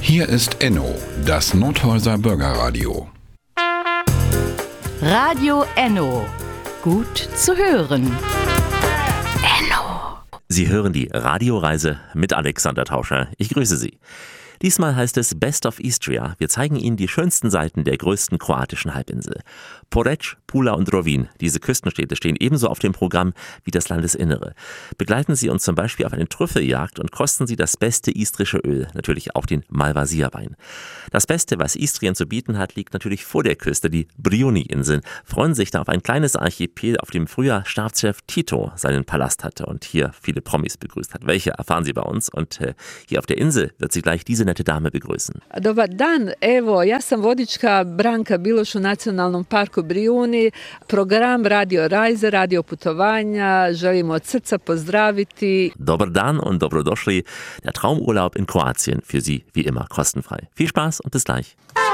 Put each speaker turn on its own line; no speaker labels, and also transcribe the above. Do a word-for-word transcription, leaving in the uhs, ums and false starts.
Hier ist Enno, das Nothäuser Bürgerradio.
Radio Enno. Gut zu hören. Enno.
Sie hören die Radioreise mit Alexander Tauscher. Ich grüße Sie. Diesmal heißt es Best of Istria. Wir zeigen Ihnen die schönsten Seiten der größten kroatischen Halbinsel. Poreč, Pula und Rovinj, diese Küstenstädte, stehen ebenso auf dem Programm wie das Landesinnere. Begleiten Sie uns zum Beispiel auf eine Trüffeljagd und kosten Sie das beste istrische Öl, natürlich auch den Malvasia-Wein. Das Beste, was Istrien zu bieten hat, liegt natürlich vor der Küste, die Brijuni-Inseln. Freuen sich da auf ein kleines Archipel, auf dem früher Staatschef Tito seinen Palast hatte und hier viele Promis begrüßt hat. Welche erfahren Sie bei uns, und äh, hier auf der Insel wird Sie gleich diese nette Dame begrüßen.
Dobar dan, evo, ja sam vodička Branka Biloš u Nacionalnom parku Brijuni. Program Radio Reise, Radio Putovanja, želimo od srca pozdraviti.
Dobar dan und dobrodošli. Der Traumurlaub in Kroatien, für Sie wie immer kostenfrei. Viel Spaß und bis gleich.